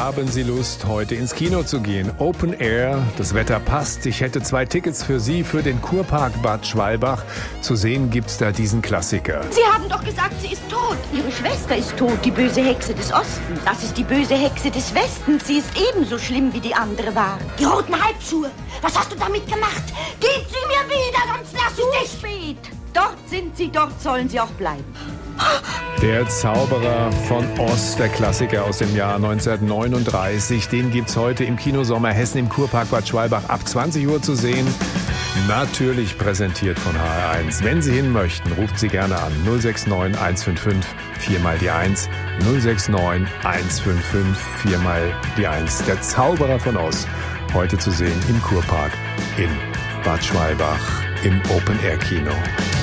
Haben Sie Lust, heute ins Kino zu gehen? Open Air, das Wetter passt. Ich hätte 2 Tickets für Sie für den Kurpark Bad Schwalbach. Zu sehen gibt's da diesen Klassiker. Sie haben doch gesagt, sie ist tot. Ihre Schwester ist tot, die böse Hexe des Ostens. Das ist die böse Hexe des Westens. Sie ist ebenso schlimm, wie die andere war. Die roten Halbschuhe. Was hast du damit gemacht? Gib sie mir wieder, sonst lass ich dich. Spät. Dort sind sie, dort sollen sie auch bleiben. Der Zauberer von Oz, der Klassiker aus dem Jahr 1939, den gibt's heute im Kino Sommerhessen im Kurpark Bad Schwalbach ab 20 Uhr zu sehen. Natürlich präsentiert von HR1. Wenn Sie hin möchten, ruft Sie gerne an 069 155 4 mal die 1, 069 155 4 mal die 1. Der Zauberer von Oz, heute zu sehen im Kurpark in Bad Schwalbach im Open-Air-Kino.